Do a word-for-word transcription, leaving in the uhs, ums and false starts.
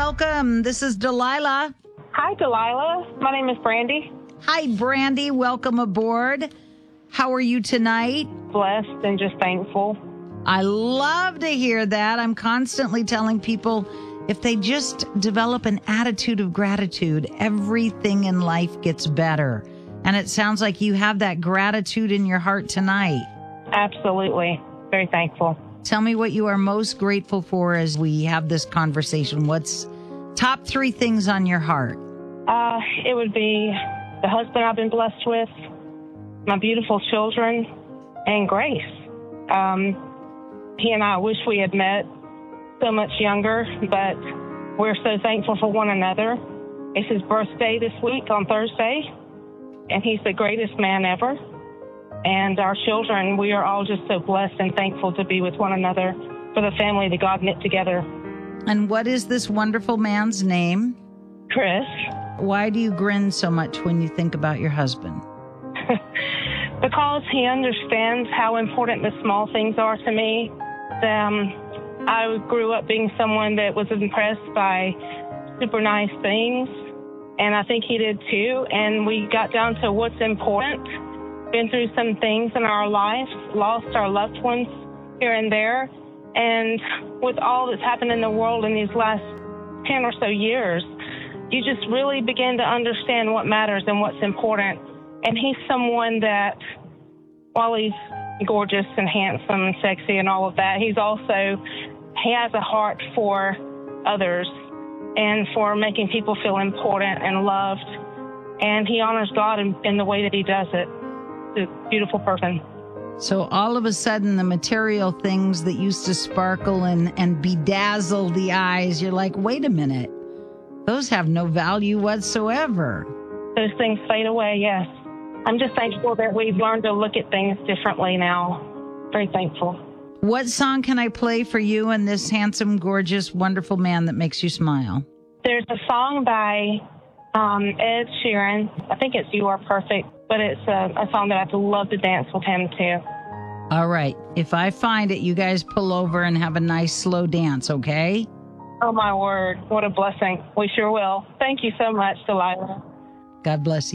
welcome. This is Delilah. Hi, Delilah. My name is Brandy. Hi, Brandy. Welcome aboard. How are you tonight? Blessed and just thankful. I love to hear that. I'm constantly telling people if they just develop an attitude of gratitude, everything in life gets better. And it sounds like you have that gratitude in your heart tonight. Absolutely. Very thankful. Tell me what you are most grateful for as we have this conversation. What's top three things on your heart? Uh, it would be the husband I've been blessed with, my beautiful children, and Grace. Um, he and I wish we had met so much younger, but we're so thankful for one another. It's his birthday this week on Thursday, and he's the greatest man ever. And our children, we are all just so blessed and thankful to be with one another for the family that God knit together. And what is this wonderful man's name? Chris. Why do you grin so much when you think about your husband? Because he understands how important the small things are to me. Um, I grew up being someone that was impressed by super nice things, and I think he did too. And we got down to what's important. Been through some things in our lives, lost our loved ones here and there. And with all that's happened in the world in these last ten or so years, you just really begin to understand what matters and what's important. And he's someone that, while he's gorgeous and handsome and sexy and all of that, he's also, he has a heart for others and for making people feel important and loved. And he honors God in, in the way that he does it. He's a beautiful person. So all of a sudden, the material things that used to sparkle and, and bedazzle the eyes, you're like, wait a minute. Those have no value whatsoever. Those things fade away, yes. I'm just thankful that we've learned to look at things differently now. Very thankful. What song can I play for you and this handsome, gorgeous, wonderful man that makes you smile? There's a song by um, Ed Sheeran. I think it's You Are Perfect, but it's a, a song that I'd love to dance with him to. All right. If I find it, you guys pull over and have a nice slow dance, okay? Oh, my word. What a blessing. We sure will. Thank you so much, Delilah. God bless you.